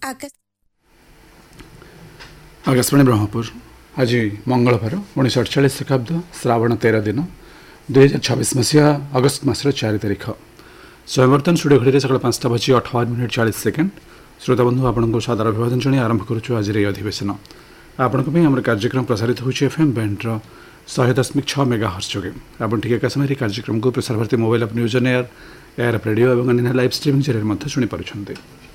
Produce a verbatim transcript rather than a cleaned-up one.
आकाश आकाशवाणी ब्रह्मपुर आज मंगलवार उन्नीस अड़चाश ख्रीटाब्द श्रावण तेरह दिन दुई हजार छब्बीस मसीहा अगस्त मसर चार तारिख समय बर्तमान स्टूडियो घड़ी सका पांचटा बजी अठावन मिनिट चालीस सेकेंड श्रोता बंधु आपको सादर अभिवादन जन आरंभ करुँ आज ये अधिवेशन आपण आम कार्यक्रम प्रसारित होची एफ एम बैंड्र शहे दशमिक छः मेगा हर्स जोगे आप ठीक एक समय कार्यक्रम को प्रसार भारती मोबाइल आप news on air air radio और अन्य लाइव स्ट्रीमिंग जरिए शुणी पार्टी।